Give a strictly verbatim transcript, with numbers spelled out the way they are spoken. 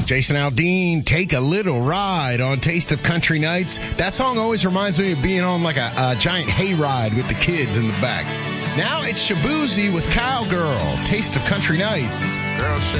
Jason Aldean, Take a Little Ride on Taste of Country Nights. That song always reminds me of being on like a, a giant hayride with the kids in the back. Now it's Shaboozey with Cowgirl, Taste of Country Nights. Girl,